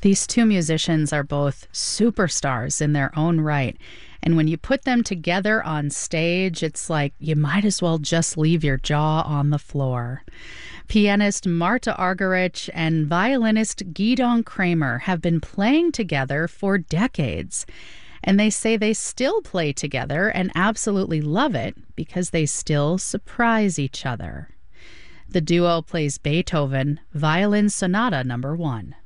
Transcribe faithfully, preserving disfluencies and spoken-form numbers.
These two musicians are both superstars in their own right. And when you put them together on stage, it's like you might as well just leave your jaw on the floor. Pianist Marta Argerich and violinist Gidon Kramer have been playing together for decades. And they say they still play together and absolutely love it because they still surprise each other. The duo plays Beethoven Violin Sonata number one.